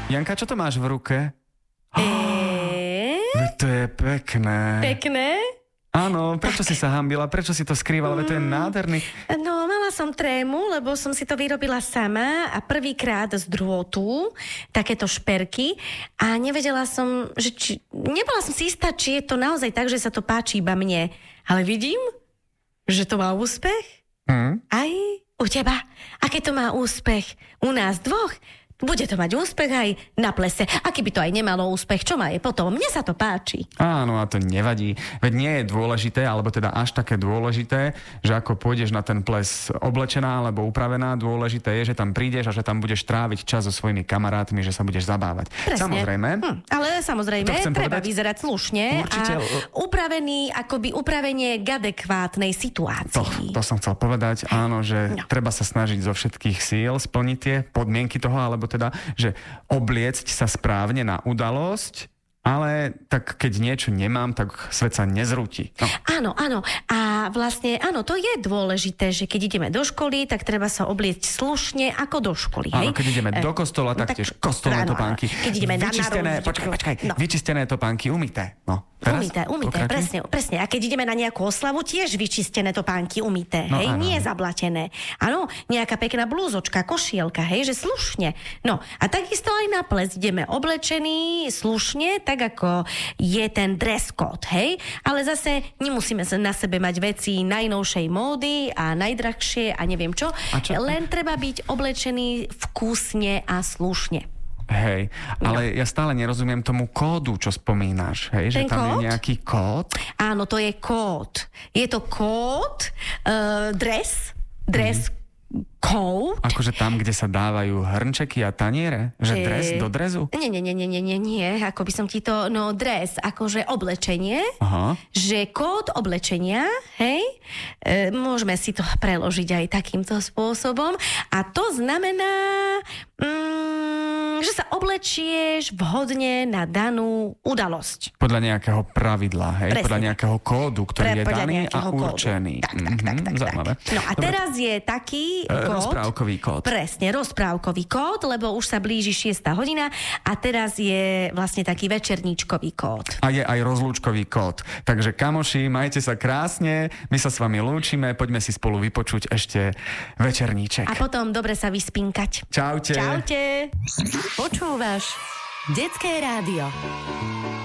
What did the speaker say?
Janka, čo to máš v ruke? Veď to je pekné. Pekné? Áno, prečo si sa hanbila? Prečo si to skrývala? Veď to je nádherný. No, mala som trému, lebo som si to vyrobila sama a prvýkrát z drôtu, takéto šperky a nevedela som, nebola som si istá, či je to naozaj tak, že sa to páči iba mne. Ale vidím, že to má úspech. Aj u teba. A keď to má úspech u nás dvoch, bude to mať úspech aj na plese. A keby to aj nemalo úspech, čo má je potom? Mne sa to páči. Áno, a to nevadí. Veď nie je dôležité, alebo teda až také dôležité, že ako pôjdeš na ten ples oblečená alebo upravená, dôležité je, že tam prídeš a že tam budeš tráviť čas so svojimi kamarátmi, že sa budeš zabávať. Presne. Samozrejme. Ale samozrejme, treba vyzerať slušne. Určite. A upravený, akoby upravenie k adekvátnej situácii. To som chcel povedať, áno, že treba sa snažiť zo všetkých síl splniť tie podmienky toho, alebo teda, že obliecť sa správne na udalosť, ale tak keď niečo nemám, tak svet sa nezrúti. No. Áno. A vlastne, áno, to je dôležité, že keď ideme do školy, tak treba sa obliecť slušne ako do školy. Áno, keď ideme do kostola, taktiež kostolné topánky. Keď ideme na národnú. Počkaj. Vyčistené topánky, umyté. No. Umyté, presne. A keď ideme na nejakú oslavu, tiež vyčistené topánky umyté, hej, áno. Nie zablatené. Áno, nejaká pekná blúzočka, košielka, hej, že slušne. No, a takisto aj na ples ideme oblečení slušne, tak ako je ten dress code, hej, ale zase nemusíme sa na sebe mať veci najnovšej módy a najdrahšie a neviem čo. Len treba byť oblečený vkusne a slušne. Hej, ale ja stále nerozumiem tomu kódu, čo spomínaš, hej, že tam je nejaký kód? Áno, to je kód. Je to kód, dress code. Akože tam, kde sa dávajú hrnčeky a taniere? Že dres do drezu? Nie, ako by som ti to, dres, akože oblečenie, že kód oblečenia, hej, môžeme si to preložiť aj takýmto spôsobom a to znamená, že sa oblečieš vhodne na danú udalosť. Podľa nejakého pravidla, hej? Presne. Podľa nejakého kódu, ktorý je daný a určený. Tak. Zaujímavé. No a teraz je taký kód. Rozprávkový kód. Presne, rozprávkový kód, lebo už sa blíži 6. hodina a teraz je vlastne taký večerníčkový kód. A je aj rozlúčkový kód. Takže kamoši, majte sa krásne, my sa s vami lúčime, poďme si spolu vypočuť ešte večerníček. A potom dobre sa vyspinkať. Čaute. Počúvaš Detské rádio.